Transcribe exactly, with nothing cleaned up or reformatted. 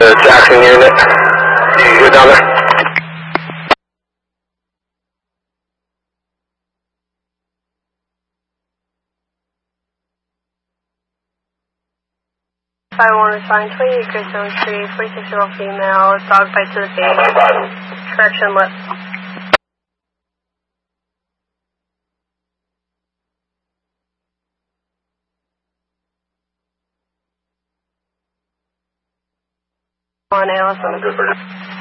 The Jackson unit. You go down there? five one five three, Grid Zone three, forty-six year old female, dog bite to the face, correction lip. On A L S on the